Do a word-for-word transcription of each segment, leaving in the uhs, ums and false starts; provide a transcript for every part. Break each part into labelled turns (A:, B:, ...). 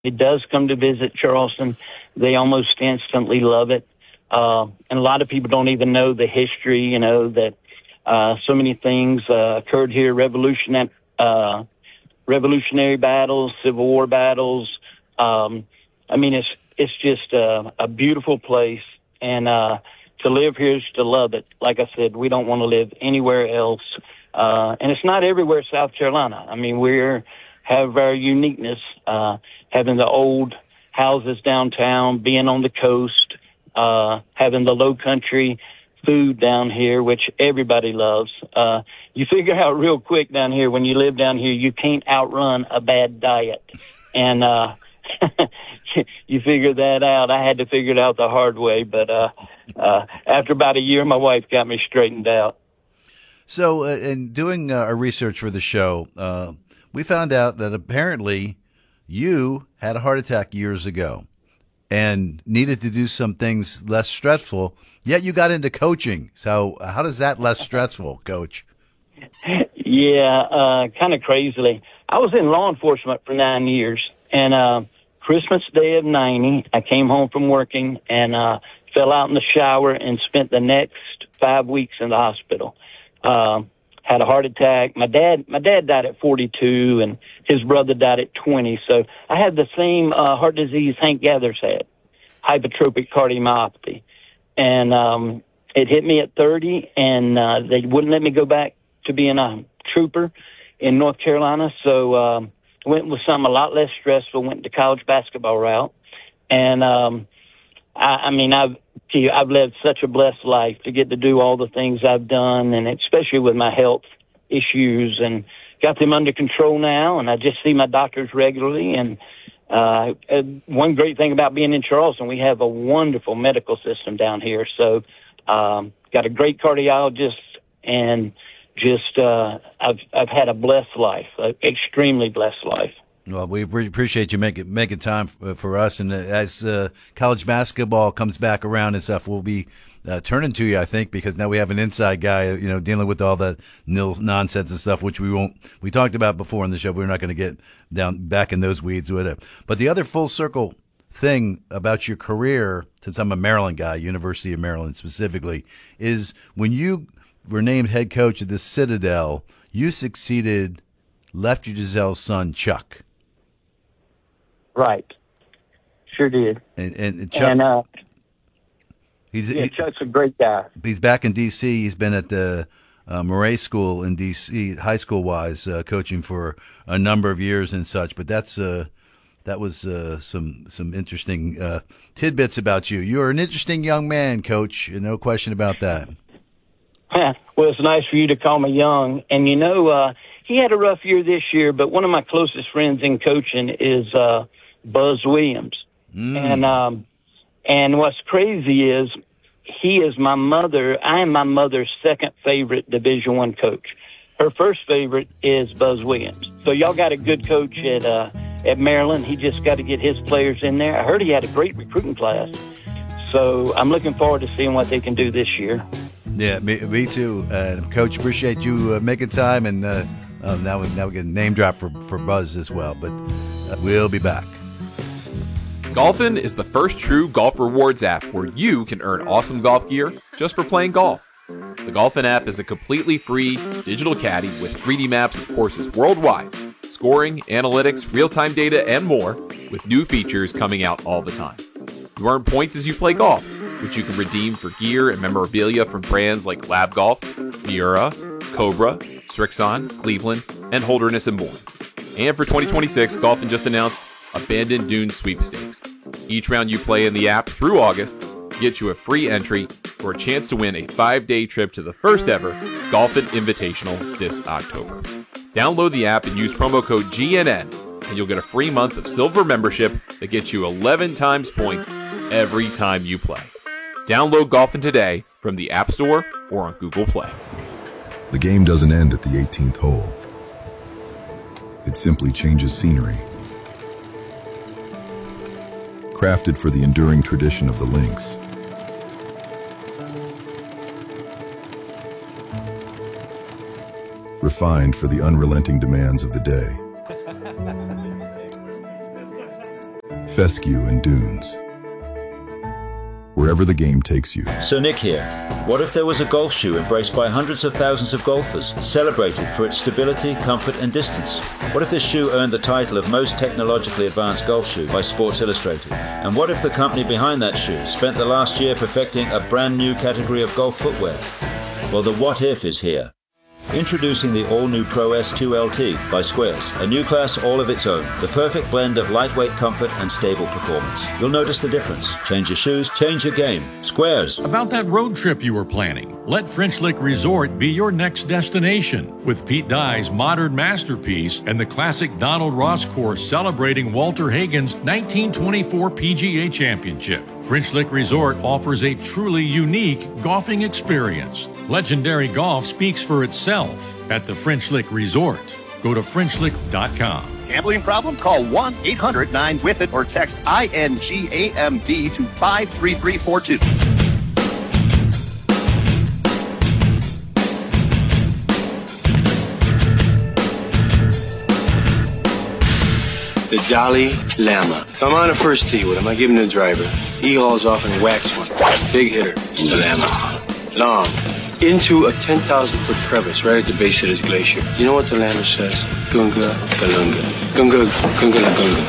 A: does come to visit Charleston, they almost instantly love it. Uh, and a lot of people don't even know the history, you know, that uh, so many things uh, occurred here, revolutionary, uh, revolutionary battles, Civil War battles. Um, I mean, it's it's just uh, a beautiful place, and uh, to live here is to love it. Like I said, we don't want to live anywhere else, uh, and it's not everywhere South Carolina. I mean, we're have our uniqueness, uh, having the old houses downtown, being on the coast, uh, having the low country food down here, which everybody loves. Uh, you figure out real quick down here, when you live down here, you can't outrun a bad diet. And, uh, you figure that out. I had to figure it out the hard way, but, uh, uh, after about a year, my wife got me straightened out.
B: So, uh, in doing uh, our research for the show, uh, we found out that apparently you had a heart attack years ago and needed to do some things less stressful, yet you got into coaching. So how does that less stressful, Coach?
A: Yeah, uh, kind of crazily. I was in law enforcement for nine years, and uh, Christmas Day of ninety, I came home from working and uh, fell out in the shower and spent the next five weeks in the hospital. Uh, had a heart attack. My dad, my dad died at forty-two, and his brother died at twenty. So I had the same uh, heart disease Hank Gathers had, hypertrophic cardiomyopathy. And um, it hit me at thirty, and uh, they wouldn't let me go back to being a trooper in North Carolina. So um, went with something a lot less stressful, went the college basketball route. And um, I, I mean, I've I've led such a blessed life to get to do all the things I've done, and especially with my health issues, and got them under control now. And I just see my doctors regularly. And uh, one great thing about being in Charleston, we have a wonderful medical system down here. So um, got a great cardiologist, and just uh, I've I've had a blessed life, an extremely blessed life.
B: Well, we really appreciate you making making time for us, and as uh, college basketball comes back around and stuff, we'll be uh, turning to you, I think, because now we have an inside guy, you know, dealing with all that nil nonsense and stuff, which we won't. We talked about before in the show. We're not going to get down back in those weeds with it. But the other full circle thing about your career, since I'm a Maryland guy, University of Maryland specifically, is when you were named head coach of the Citadel, you succeeded Lefty Driesell's son, Chuck.
A: Right. Sure did.
B: And, and Chuck,
A: and, uh,
B: he's,
A: yeah,
B: he,
A: Chuck's a great guy.
B: He's back in D C He's been at the uh, Murray School in D C, high school wise, uh, coaching for a number of years and such. But that's uh, that was uh, some some interesting uh, tidbits about you. You're an interesting young man, Coach. No question about that.
A: Well, it's nice for you to call me young. And, you know, uh, he had a rough year this year, but one of my closest friends in coaching is uh, Buzz Williams. Mm. And um, and what's crazy is he is my mother. I am my mother's second favorite Division One coach. Her first favorite is Buzz Williams. So y'all got a good coach at uh, at Maryland. He just got to get his players in there. I heard he had a great recruiting class. So I'm looking forward to seeing what they can do this year.
B: Yeah, me, me too. Uh, Coach, appreciate you uh, making time, and uh, uh, now we now we get a name drop for, for Buzz as well. But uh, we'll be back.
C: Golfin is the first true golf rewards app where you can earn awesome golf gear just for playing golf. The Golfin app is a completely free digital caddy with three D maps of courses worldwide, scoring, analytics, real-time data, and more, with new features coming out all the time. You earn points as you play golf, which you can redeem for gear and memorabilia from brands like Lab Golf, Miura, Cobra, Srixon, Cleveland, and Holderness and Bourne. And for twenty twenty-six, Golfin just announced Abandoned Dunes Sweepstakes. Each round you play in the app through August gets you a free entry for a chance to win a five-day trip to the first ever Golfin Invitational this October. Download the app and use promo code G N N, and you'll get a free month of silver membership that gets you eleven times points every time you play. Download Golfin today from the App Store or on Google Play.
D: The game doesn't end at the eighteenth hole. It simply changes scenery. Crafted for the enduring tradition of the links. Refined for the unrelenting demands of the day. fescue, and dunes. Wherever the game takes you.
E: So Nick here. What if there was a golf shoe embraced by hundreds of thousands of golfers, celebrated for its stability, comfort, and distance? What if this shoe earned the title of most technologically advanced golf shoe by Sports Illustrated? And what if the company behind that shoe spent the last year perfecting a brand new category of golf footwear? Well, the what if is here. Introducing the all-new Pro S two L T by Squares, a new class all of its own, the perfect blend of lightweight comfort and stable performance. You'll notice the difference. Change your shoes, change your game. Squares.
F: About that road trip you were planning, let French Lick Resort be your next destination. With Pete Dye's modern masterpiece and the classic Donald Ross course celebrating Walter Hagen's nineteen twenty-four P G A Championship, French Lick Resort offers a truly unique golfing experience. Legendary golf speaks for itself at the French Lick Resort. Go to French Lick dot com.
G: Gambling problem? Call one eight hundred nine with it or text I N G A M B to five three three four two.
H: The Dalai Lama. So I'm on a first tee with him. I give him the driver. He hauls off and whacks one. Big hitter. The Lama. Long. Into a ten thousand foot crevice right at the base of this glacier. You know what the Lama says? Gunga Galunga. Gunga Gunga Gunga.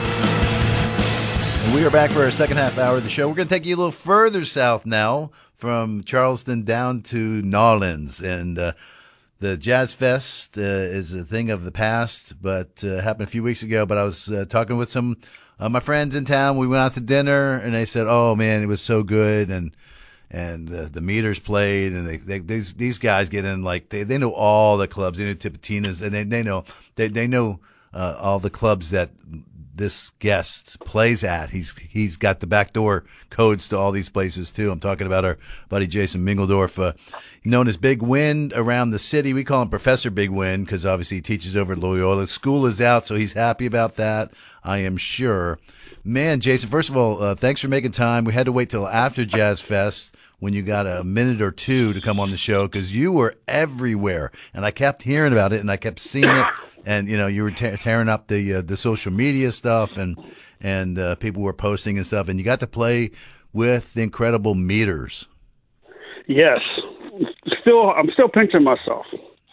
B: We are back for our second half hour of the show. We're going to take you a little further south now, from Charleston down to New Orleans. And uh, the Jazz Fest uh, is a thing of the past, but uh, happened a few weeks ago. But I was uh, talking with some of my friends in town. We went out to dinner, and they said, oh, man, it was so good. And And uh, the Meters played, and they, they these these guys get in like they, they know all the clubs. They know Tipitina's, and they they know they they know uh, all the clubs that this guest plays at. He's he's got the backdoor codes to all these places too. I'm talking about our buddy Jason Mingledorf, uh, known as Big Wind around the city. We call him Professor Big Wind because obviously he teaches over at Loyola. School is out, so he's happy about that, I am sure. Man, Jason, first of all, uh, thanks for making time. We had to wait till after Jazz Fest when you got a minute or two to come on the show because you were everywhere, and I kept hearing about it and I kept seeing it, and you know you were te- tearing up the uh, the social media stuff, and and uh, people were posting and stuff, and you got to play with the incredible Meters.
I: Yes, still I'm still pinching myself.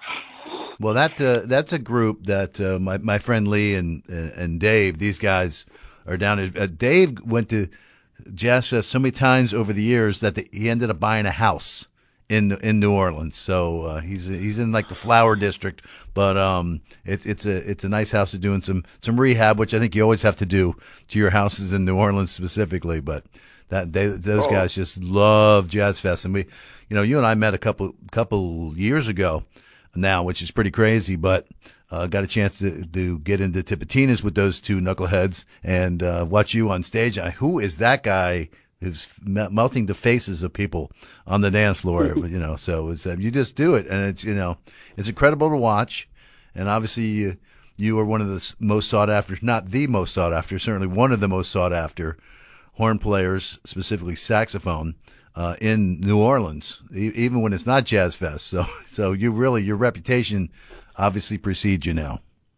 B: Well, that uh, that's a group that uh, my my friend Lee and uh, and Dave, these guys are down. Uh, Dave went to Jazz Fest so many times over the years that the, he ended up buying a house in in New Orleans. So uh, he's he's in like the Flower District, but um, it's it's a it's a nice house. To doing some some rehab, which I think you always have to do to your houses in New Orleans specifically. But that they, those oh. guys just love Jazz Fest, and we, you know, you and I met a couple couple years ago now, which is pretty crazy, but. Uh, got a chance to, to get into Tipitina's with those two knuckleheads and uh, watch you on stage. I, who is that guy who's melting the faces of people on the dance floor? You know, so it's, uh, you just do it, and it's you know it's incredible to watch. And obviously, you, you are one of the most sought after, not the most sought after, certainly one of the most sought after horn players, specifically saxophone, uh, in New Orleans, e- even when it's not Jazz Fest. So, so you really your reputation obviously precedes you now.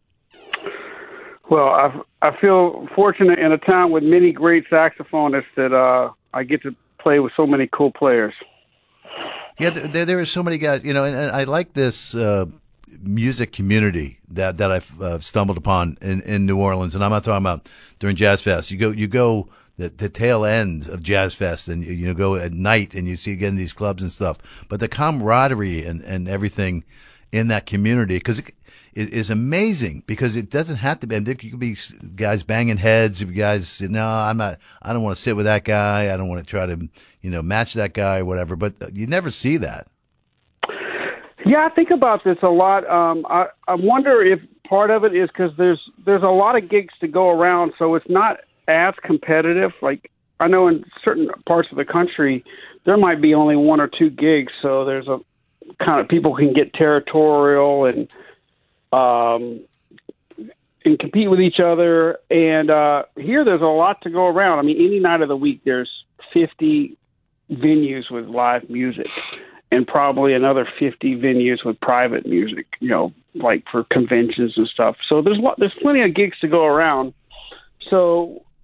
I: Well, I, I feel fortunate in a town with many great saxophonists that uh, I get to play with so many cool players.
B: Yeah, there, there are so many guys, you know, and, and I like this uh, music community that that I've uh, stumbled upon in, in New Orleans, and I'm not talking about during Jazz Fest. You go, you go the, the tail end of Jazz Fest, and you, you know, go at night, and you see again these clubs and stuff. But the camaraderie and, and everything in that community, because it, it is amazing, because it doesn't have to be, and there could be guys banging heads, guys, no, I'm not, I don't want to sit with that guy, I don't want to try to, you know, match that guy or whatever, but you never see that.
I: Yeah, I think about this a lot. Um, I, I wonder if part of it is because there's, there's a lot of gigs to go around, so it's not as competitive. Like, I know in certain parts of the country, there might be only one or two gigs, so there's a kind of people can get territorial and um, and compete with each other. And uh, here there's a lot to go around. I mean, any night of the week there's fifty venues with live music and probably another fifty venues with private music, you know, like for conventions and stuff. So there's there's plenty of gigs to go around. So